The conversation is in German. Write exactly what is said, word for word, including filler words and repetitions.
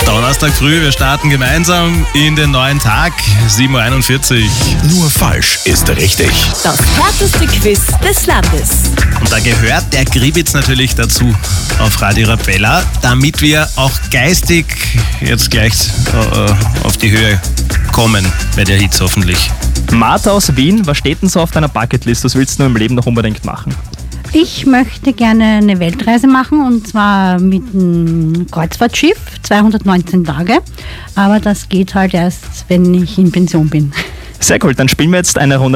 Donnerstag früh, wir starten gemeinsam in den neuen Tag, sieben Uhr einundvierzig. Nur falsch ist richtig. Das härteste Quiz des Landes. Und da gehört der Gribitz natürlich dazu auf Radio Rapella, damit wir auch geistig jetzt gleich äh, auf die Höhe kommen bei der Hitze hoffentlich. Martha aus Wien, was steht denn so auf deiner Bucketlist? Was willst du im Leben noch unbedingt machen? Ich möchte gerne eine Weltreise machen, und zwar mit einem Kreuzfahrtschiff, zweihundertneunzehn Tage. Aber das geht halt erst, wenn ich in Pension bin. Sehr cool, dann spielen wir jetzt eine Runde